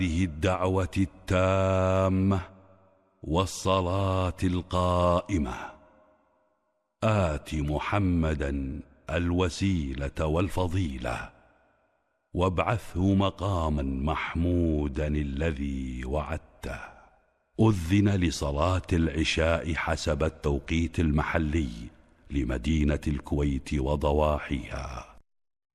هذه الدعوة التامة والصلاة القائمة آت محمدا الوسيلة والفضيلة وابعثه مقاما محمودا الذي وعدته. أذن لصلاة العشاء حسب التوقيت المحلي لمدينة الكويت وضواحيها.